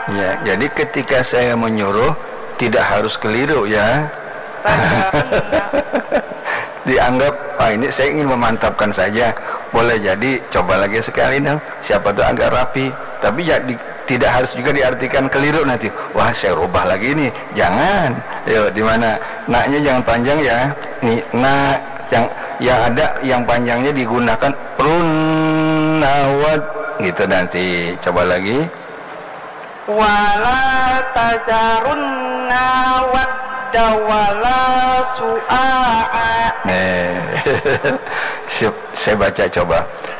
Ya, jadi ketika saya menyuruh tidak harus keliru ya. Dianggap ini saya ingin memantapkan saja. Boleh jadi coba lagi sekali dong. Siapa tuh agak rapi. Tapi ya tidak harus juga diartikan keliru nanti. Wah, saya rubah lagi nih. Jangan. Yuk, di mana naknya jangan panjang ya. Nih, nak yang ada yang panjangnya digunakan runawat gitu nanti. Coba lagi. Wala tajarunna waddawala su'a'a. Saya baca coba.